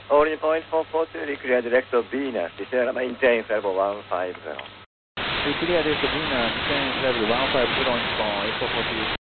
Holding point 442, clear direct of Venus. Descend maintain level 150. Clear direct of Venus, descend level 150 on 842.